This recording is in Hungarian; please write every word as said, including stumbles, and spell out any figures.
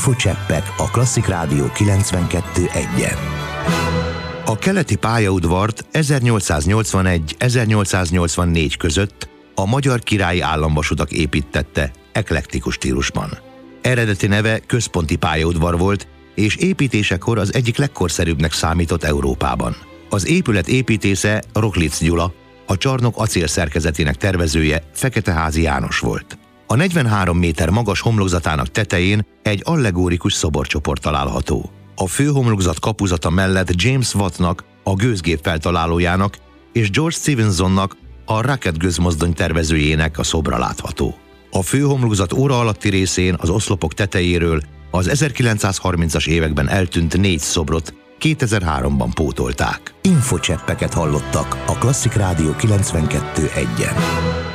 Infocseppek a Klasszik Rádió kilencvenkettő egyen. A keleti pályaudvart ezernyolcszáznyolcvanegy-ezernyolcszáznyolcvannégy között a Magyar Királyi Államvasutak építtette eklektikus stílusban. Eredeti neve Központi pályaudvar volt, és építésekor az egyik legkorszerűbbnek számított Európában. Az épület építésze Roklics Gyula, a csarnok acélszerkezetének tervezője Feketeházi János volt. A negyvenhárom méter magas homlokzatának tetején egy allegórikus szoborcsoport található. A főhomlokzat kapuzata mellett James Wattnak, a gőzgép feltalálójának, és George Stephensonnak, a Rocket gőzmozdony tervezőjének a szobra látható. A főhomlokzat óra alatti részén az oszlopok tetejéről az ezerkilencszázharmincas években eltűnt négy szobrot kétezer-háromban pótolták. Infocseppeket hallottak a Klasszik Rádió kilencvenkettő egyen.